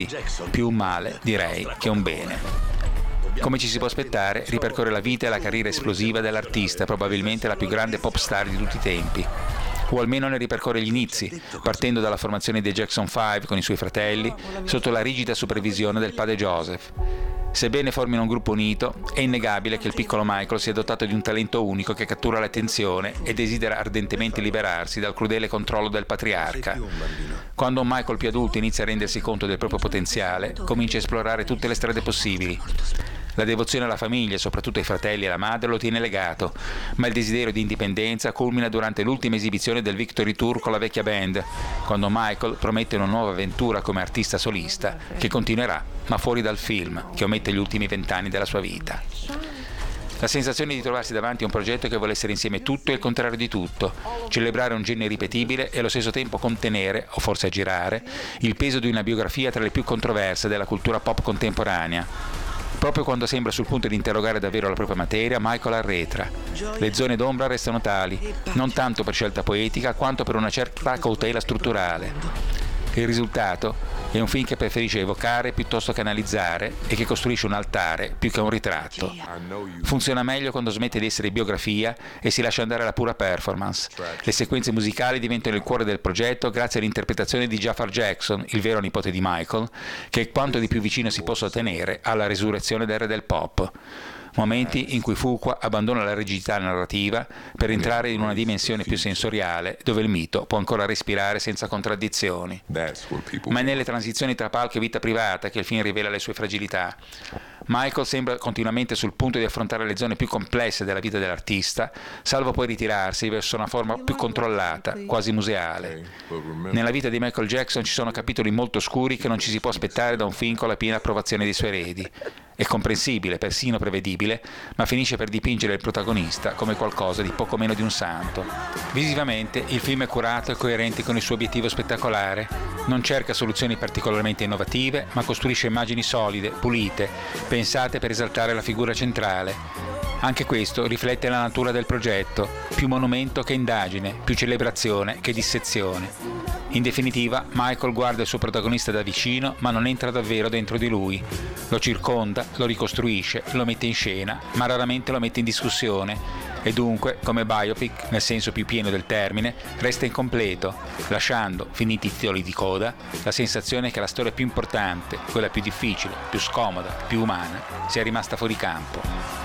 Più un male, direi, che un bene. Come ci si può aspettare, ripercorre la vita e la carriera esplosiva dell'artista, probabilmente la più grande pop star di tutti i tempi. O almeno ne ripercorre gli inizi, partendo dalla formazione dei Jackson 5 con i suoi fratelli, sotto la rigida supervisione del padre Joseph. Sebbene formino un gruppo unito, è innegabile che il piccolo Michael sia dotato di un talento unico che cattura l'attenzione e desidera ardentemente liberarsi dal crudele controllo del patriarca. Quando un Michael più adulto inizia a rendersi conto del proprio potenziale, comincia a esplorare tutte le strade possibili. La devozione alla famiglia, soprattutto ai fratelli e alla madre, lo tiene legato, ma il desiderio di indipendenza culmina durante l'ultima esibizione del Victory Tour con la vecchia band, quando Michael promette una nuova avventura come artista solista, che continuerà, ma fuori dal film, che omette gli ultimi 20 anni della sua vita. La sensazione di trovarsi davanti a un progetto che vuole essere insieme tutto e il contrario di tutto, celebrare un genio irripetibile e allo stesso tempo contenere, o forse aggirare, il peso di una biografia tra le più controverse della cultura pop contemporanea. Proprio quando sembra sul punto di interrogare davvero la propria materia, Michael arretra. Le zone d'ombra restano tali, non tanto per scelta poetica quanto per una certa cautela strutturale. Il risultato è un film che preferisce evocare piuttosto che analizzare e che costruisce un altare più che un ritratto. Funziona meglio quando smette di essere biografia e si lascia andare alla pura performance. Le sequenze musicali diventano il cuore del progetto grazie all'interpretazione di Jafar Jackson, il vero nipote di Michael, che è quanto di più vicino si possa ottenere alla resurrezione del re del pop. Momenti in cui Fuqua abbandona la rigidità narrativa per entrare in una dimensione più sensoriale dove il mito può ancora respirare senza contraddizioni. Ma è nelle transizioni tra palco e vita privata che il film rivela le sue fragilità. Michael sembra continuamente sul punto di affrontare le zone più complesse della vita dell'artista, salvo poi ritirarsi verso una forma più controllata, quasi museale. Nella vita di Michael Jackson ci sono capitoli molto oscuri che non ci si può aspettare da un film con la piena approvazione dei suoi eredi. È comprensibile, persino prevedibile, ma finisce per dipingere il protagonista come qualcosa di poco meno di un santo. Visivamente, il film è curato e coerente con il suo obiettivo spettacolare. Non cerca soluzioni particolarmente innovative, ma costruisce immagini solide, pulite, pensate per esaltare la figura centrale. Anche questo riflette la natura del progetto, più monumento che indagine, più celebrazione che dissezione. In definitiva, Michael guarda il suo protagonista da vicino, ma non entra davvero dentro di lui. Lo circonda, lo ricostruisce, lo mette in scena, ma raramente lo mette in discussione. E dunque, come biopic, nel senso più pieno del termine, resta incompleto, lasciando, finiti i titoli di coda, la sensazione che la storia più importante, quella più difficile, più scomoda, più umana, sia rimasta fuori campo.